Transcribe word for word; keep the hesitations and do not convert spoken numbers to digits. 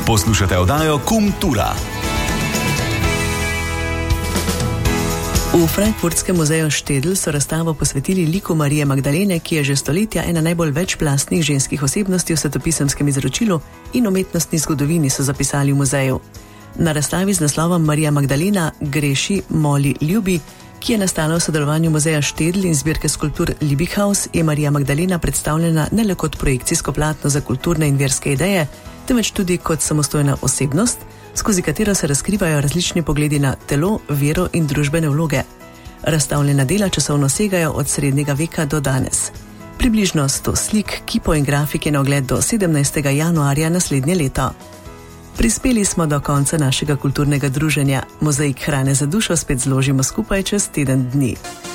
Poslušate oddajo Kultura. V Frankfurtskem muzeju Štedl so razstavo posvetili liku Marije Magdalene, ki je že stoletja ena najbolj večplastnih ženskih osebnosti v svetopisemskem izročilu in umetnostni zgodovini, so zapisali v muzeju. Na razstavi z naslovom Marija Magdalena greši, moli, ljubi, ki je nastala v sodelovanju muzeja Štedl in zbirke skulptur Liebighaus, je Marija Magdalena predstavljena ne le kot projekcijsko platno za kulturne in verske ideje, temveč tudi kot samostojna osebnost, skozi katero se razkrivajo različni pogledi na telo, vero in družbene vloge. Razstavljena dela časovno segajo od srednjega veka do danes. Približno sto slik, kipov in grafik je na ogled do sedemnajstega januarja naslednje leto. Prispeli smo do konca našega kulturnega druženja. Mozaik hrane za dušo spet zložimo skupaj čez teden dni.